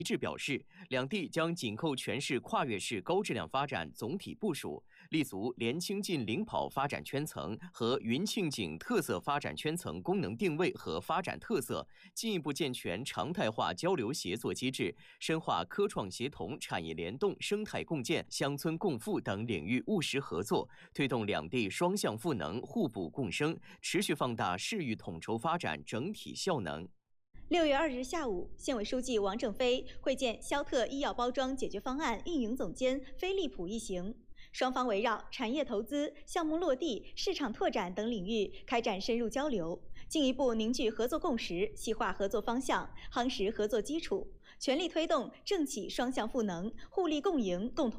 一致表示，两地将紧扣全市跨越式高质量发展总体部署，立足联清晋领跑发展圈层和云庆景特色发展圈层功能定位和发展特色，进一步健全常态化交流协作机制，深化科创协同、产业联动、生态共建、乡村共富等领域务实合作，推动两地双向赋能、互补共生，持续放大市域统筹发展整体效能。 6月2日下午，县委书记王正飞会见肖特医药包装解决方案运营总监飞利浦一行，双方围绕产业投资、项目落地、市场拓展等领域开展深入交流，进一步凝聚合作共识，细化合作方向，夯实合作基础，全力推动政企双向赋能、互利共赢、共同